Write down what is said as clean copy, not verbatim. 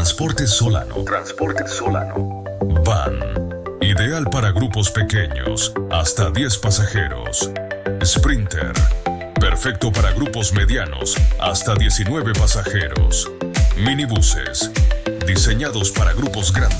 Transportes Solano. Transportes Solano. Van. Ideal para grupos pequeños, hasta 10 pasajeros. Sprinter. Perfecto para grupos medianos, hasta 19 pasajeros. Minibuses. Diseñados para grupos grandes.